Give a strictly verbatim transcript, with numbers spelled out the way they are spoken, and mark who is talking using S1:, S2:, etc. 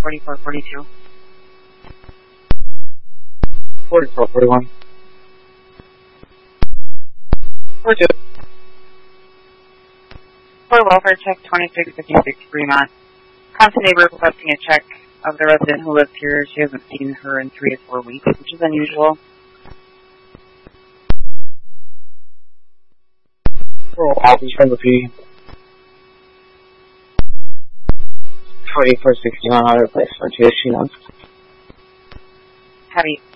S1: forty-four forty-two.
S2: forty-four forty-one. forty-two.
S1: For welfare check twenty-six fifty-six Fremont. Constant neighbor requesting a check of the resident who lives here. She hasn't seen her in three to four weeks, which is unusual.
S2: For office from the P. forty-four sixty-one, I'll replace for two, she knows.
S1: Heavy.